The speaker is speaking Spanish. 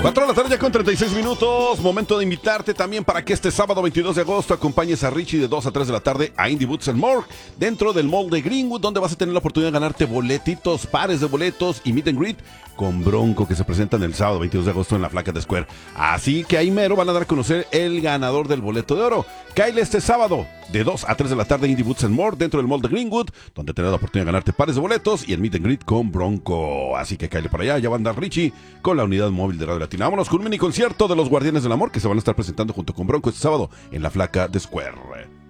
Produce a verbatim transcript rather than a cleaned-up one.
cuatro de la tarde ya con treinta y seis minutos. Momento de invitarte también para que este sábado veintidós de agosto acompañes a Richie de dos a tres de la tarde a Indie Boots and More dentro del mall de Greenwood, donde vas a tener la oportunidad de ganarte boletitos, pares de boletos y meet and greet con Bronco, que se presentan el sábado veintidós de agosto en la Flaca de Square. Así que ahí mero van a dar a conocer el ganador del boleto de oro. Cáele este sábado de dos a tres de la tarde Indie Boots and More dentro del mall de Greenwood, donde tendrás la oportunidad de ganarte pares de boletos y el meet and greet con Bronco. Así que cáele para allá, ya va a andar Richie con la unidad móvil de Radio Latina. Vámonos con un mini concierto de los Guardianes del Amor que se van a estar presentando junto con Bronco este sábado en la Flaca de Square.